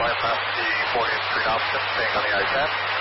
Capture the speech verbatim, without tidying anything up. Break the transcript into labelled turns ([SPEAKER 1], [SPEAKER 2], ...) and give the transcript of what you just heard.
[SPEAKER 1] flying past the four eight three option, staying on the I ten.